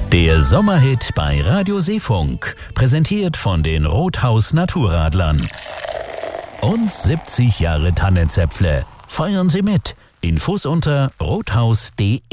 Der Sommerhit bei Radio Seefunk, präsentiert von den Rothaus Naturradlern. Und 70 Jahre Tannenzäpfle. Feiern Sie mit. Infos unter rothaus.de